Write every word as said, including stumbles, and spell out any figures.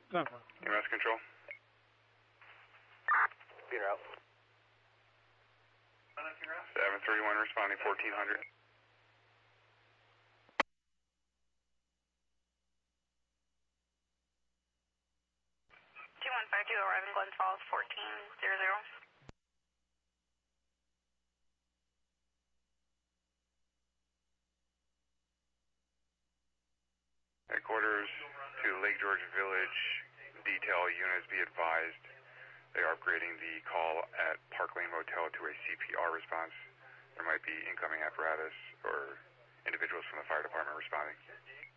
E M S control. Peter out. seven three one responding fourteen hundred. two one five two arriving Glens Falls fourteen hundred. Headquarters to Lake George Village detail units be advised. They are upgrading the call at Park Lane Motel to a C P R response. There might be incoming apparatus or individuals from the fire department responding.